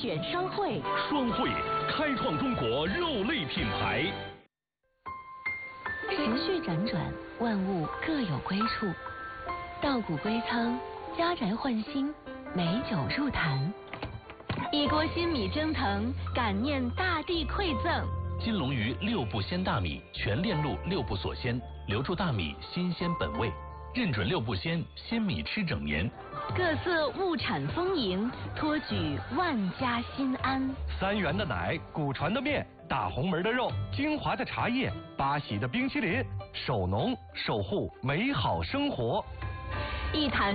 选商会。 双汇开创中国肉类品牌。 时序辗转，万物各有归处。稻谷归仓，家宅换新，美酒入坛。一锅新米蒸腾，感念大地馈赠。 金龙鱼6步鲜大米，全链路6步锁鲜，留住大米新鲜本味。认准6步鲜，鲜米吃整年。 各色物产丰盈，托举万家心安。 3元的奶，古传的面，大红门的肉，精华的茶叶，巴西的冰淇淋，守农守护美好生活。 一坛